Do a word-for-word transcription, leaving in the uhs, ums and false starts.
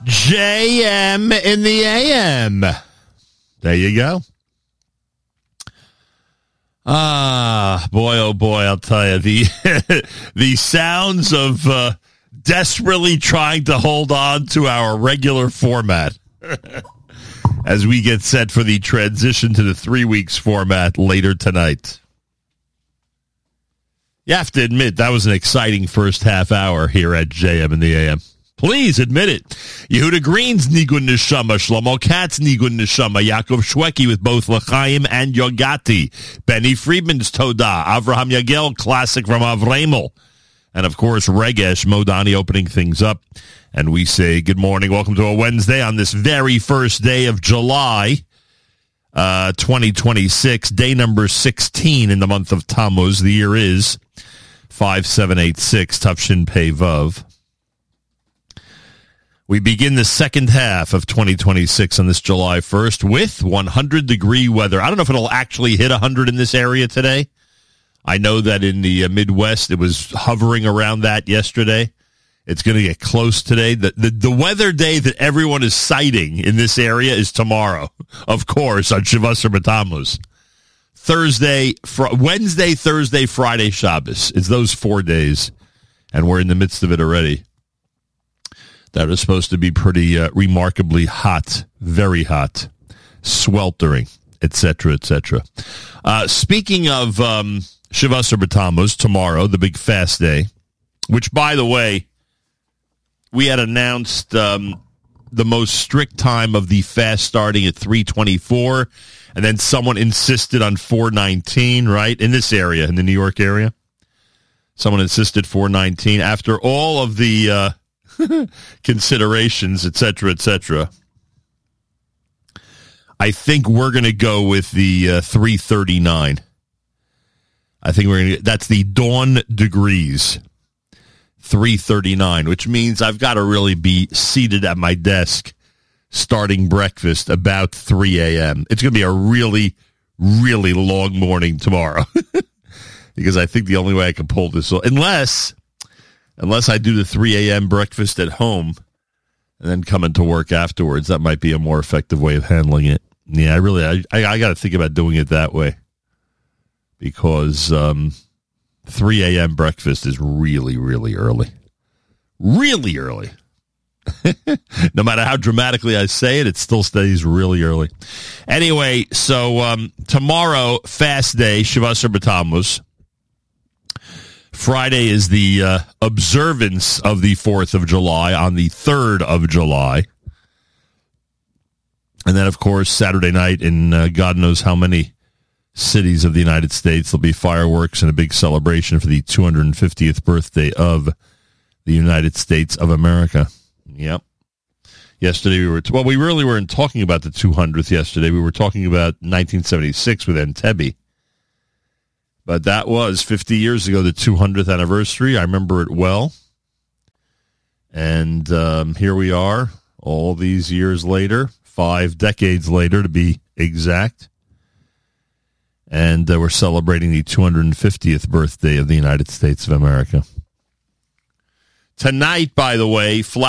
J M in the A M. There you go. Ah, boy, oh boy, I'll tell you, the the sounds of uh, desperately trying to hold on to our regular format as we get set for the transition to the three weeks format later tonight. You have to admit, that was an exciting first half hour here at J M in the A M. Please admit it. Yehuda Green's Nigun Neshama, Shlomo Katz Nigun Neshama, Yaakov Shweki with both L'chaim and Yogati, Benny Friedman's Todah, Avraham Yagel, classic from Avremel, and of course Regesh Modani opening things up. And we say good morning, welcome to a Wednesday on this very first day of July, uh, twenty twenty-six, day number sixteen in the month of Tammuz. The year is five seven eight six, Tafshin Pei Vav. We begin the second half of twenty twenty-six on this July first with one hundred degree weather. I don't know if it'll actually hit one hundred in this area today. I know that in the uh, Midwest, it was hovering around that yesterday. It's going to get close today. The, the the weather day that everyone is citing in this area is tomorrow, of course, on Shavasar B'Tammuz. Thursday, fr- Wednesday, Thursday, Friday, Shabbos. It's those four days, and we're in the midst of it already. That is supposed to be pretty uh, remarkably hot, very hot, sweltering, et cetera, et cetera. Uh, speaking of um, Shavasar B'Tammuz, tomorrow, the big fast day, which, by the way, we had announced um, the most strict time of the fast starting at three twenty-four, and then someone insisted on four nineteen, right, in this area, in the New York area. Someone insisted four nineteen. After all of the Uh, considerations, et cetera, et cetera, I think we're going to go with the uh, three thirty-nine. I think we're going to. That's the dawn degrees, three thirty-nine, which means I've got to really be seated at my desk starting breakfast about three a.m. It's going to be a really, really long morning tomorrow because I think the only way I can pull this off, unless. Unless I do the three a.m. breakfast at home and then come into work afterwards, that might be a more effective way of handling it. Yeah, I really, I, I, I got to think about doing it that way because um, three a.m. breakfast is really, really early. Really early. No matter how dramatically I say it, it still stays really early. Anyway, so um, tomorrow, fast day, Shavasar B'Tammuz. Friday is the uh, observance of the fourth of July on the third of July. And then, of course, Saturday night in uh, God knows how many cities of the United States, there'll be fireworks and a big celebration for the two hundred fiftieth birthday of the United States of America. Yep. Yesterday we were, t- well, we really weren't talking about the two hundredth yesterday. We were talking about nineteen seventy-six with Entebbe. But that was fifty years ago, the two hundredth anniversary. I remember it well. And um, here we are, all these years later, five decades later to be exact. And uh, we're celebrating the two hundred fiftieth birthday of the United States of America. Tonight, by the way,